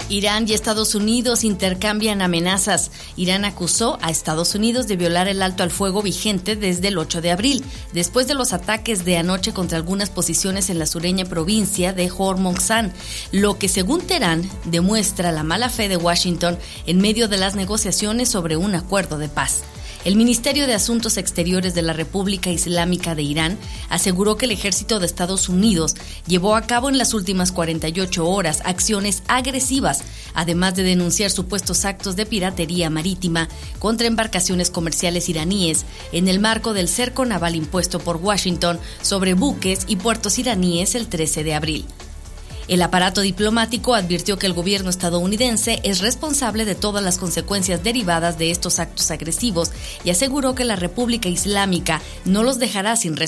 Irán y Estados Unidos intercambian amenazas. Irán acusó a Estados Unidos de violar el alto al fuego vigente desde el 8 de abril, después de los ataques de anoche contra algunas posiciones en la sureña provincia de Hormozgan, lo que según Teherán demuestra la mala fe de Washington en medio de las negociaciones sobre un acuerdo de paz. El Ministerio de Asuntos Exteriores de la República Islámica de Irán aseguró que el ejército de Estados Unidos llevó a cabo en las últimas 48 horas acciones agresivas, además de denunciar supuestos actos de piratería marítima contra embarcaciones comerciales iraníes en el marco del cerco naval impuesto por Washington sobre buques y puertos iraníes el 13 de abril. El aparato diplomático advirtió que el gobierno estadounidense es responsable de todas las consecuencias derivadas de estos actos agresivos y aseguró que la República Islámica no los dejará sin